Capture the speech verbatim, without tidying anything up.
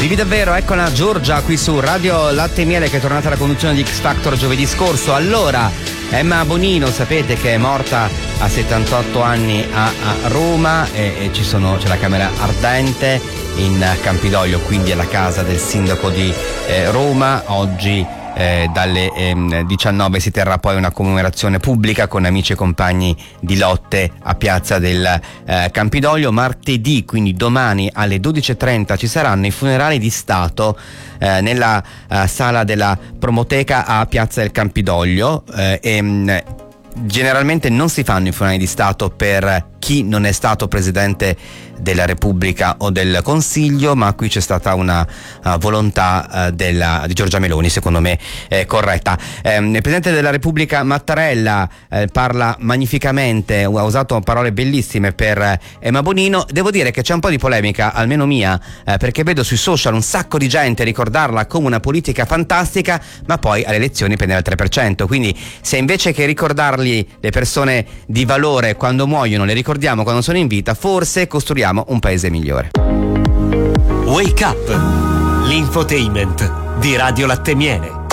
Vivi davvero, eccola Giorgia qui su Radio Latte e Miele, che è tornata alla conduzione di X Factor giovedì scorso. Allora, Emma Bonino, sapete che è morta a settantotto anni a, a Roma e, e ci sono, c'è la camera ardente in Campidoglio, quindi alla casa del sindaco di eh, Roma. Oggi Eh, dalle ehm, diciannove si terrà poi una commemorazione pubblica con amici e compagni di lotte a piazza del eh, Campidoglio. Martedì, quindi domani alle dodici e trenta, ci saranno i funerali di Stato eh, nella eh, sala della Promoteca a piazza del Campidoglio. eh, e, mh, generalmente non si fanno i funerali di Stato per chi non è stato presidente della Repubblica o del Consiglio, ma qui c'è stata una uh, volontà uh, della, di Giorgia Meloni, secondo me eh, corretta. Eh, il Presidente della Repubblica Mattarella eh, parla magnificamente, ha usato parole bellissime per eh, Emma Bonino. Devo dire che c'è un po' di polemica, almeno mia, eh, perché vedo sui social un sacco di gente ricordarla come una politica fantastica, ma poi alle elezioni prendeva il tre per cento. Quindi se invece che ricordargli le persone di valore quando muoiono, le ricordiamo quando sono in vita, forse costruiamo un paese migliore. Wake Up, l'infotainment di Radio Latte e Miele.